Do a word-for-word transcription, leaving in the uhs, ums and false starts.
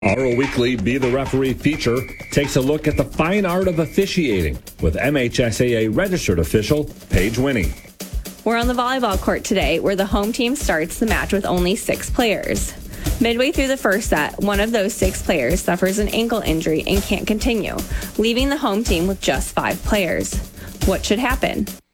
Our weekly Be the Referee feature takes a look at the fine art of officiating with M H S A A registered official Paige Winnie. We're on the volleyball court today where the home team starts the match with only six players. Midway through the first set, one of those six players suffers an ankle injury and can't continue, leaving the home team with just five players. What should happen?